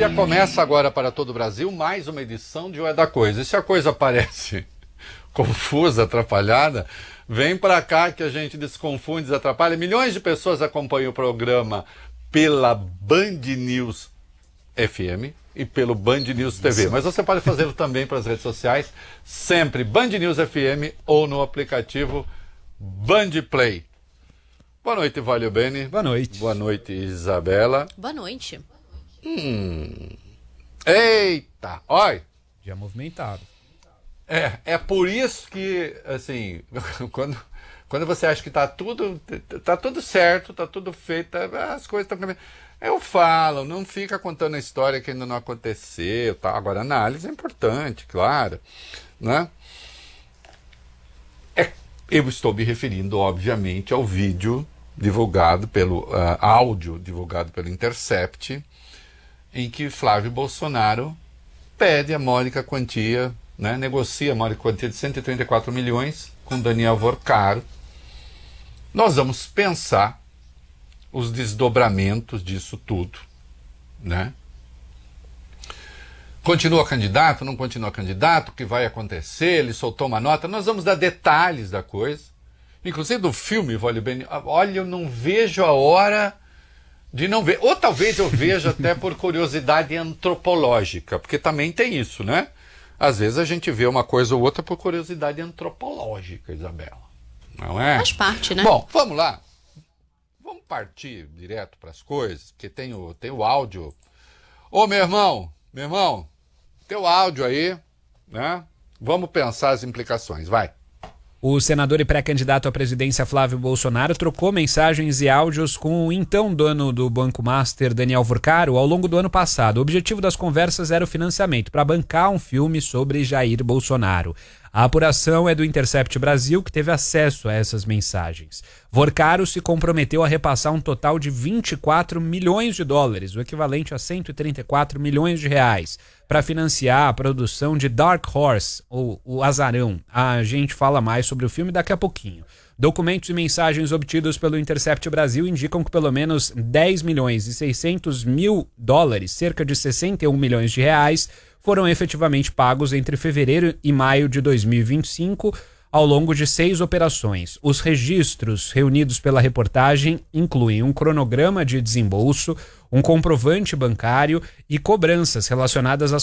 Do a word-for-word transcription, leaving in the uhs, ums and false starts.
dia começa agora para todo o Brasil mais uma edição de O É da Coisa. E se a coisa parece confusa, atrapalhada, vem para cá que a gente desconfunde, desatrapalha. Milhões de pessoas acompanham o programa pela Band News F M e pelo Band News T V. Mas você pode fazê-lo também para as redes sociais, sempre Band News F M ou no aplicativo Band Play. Boa noite, Valio Bene. Boa noite. Boa noite, Isabela. Boa noite. Hum. Eita, olha. Dia movimentado. É, é por isso que, assim, quando, quando você acha que tá tudo, tá tudo certo, tá tudo feito, as coisas estão caminhando. Eu falo, não fica contando a história que ainda não aconteceu, tá? Agora, a análise é importante, claro, né? É, eu estou me referindo, obviamente, ao vídeo divulgado pelo, uh, áudio divulgado pelo Intercept, em que Flávio Bolsonaro pede a módica quantia, né, negocia a módica quantia de cento e trinta e quatro milhões com Daniel Vorcaro. Nós vamos pensar os desdobramentos disso tudo, né? Continua candidato, não continua candidato, o que vai acontecer, ele soltou uma nota, nós vamos dar detalhes da coisa, inclusive do filme, Valio Bene. Olha, eu não vejo a hora de não ver, ou talvez eu veja até por curiosidade antropológica, porque também tem isso, né? Às vezes a gente vê uma coisa ou outra por curiosidade antropológica, Isabela, não é? Faz parte, né? Bom, vamos lá. Vamos partir direto para as coisas, porque tem o, tem o áudio. Ô, meu irmão, meu irmão, teu áudio aí, né? Vamos pensar as implicações, vai. O senador e pré-candidato à presidência Flávio Bolsonaro trocou mensagens e áudios com o então dono do Banco Master, Daniel Vorcaro, ao longo do ano passado. O objetivo das conversas era o financiamento para bancar um filme sobre Jair Bolsonaro. A apuração é do Intercept Brasil, que teve acesso a essas mensagens. Vorcaro se comprometeu a repassar um total de vinte e quatro milhões de dólares, o equivalente a cento e trinta e quatro milhões de reais, para financiar a produção de Dark Horse, ou O Azarão. A gente fala mais sobre o filme daqui a pouquinho. Documentos e mensagens obtidos pelo Intercept Brasil indicam que pelo menos dez milhões e seiscentos mil dólares, cerca de sessenta e um milhões de reais, foram efetivamente pagos entre fevereiro e maio de dois mil e vinte e cinco, ao longo de seis operações. Os registros reunidos pela reportagem incluem um cronograma de desembolso, um comprovante bancário e cobranças relacionadas às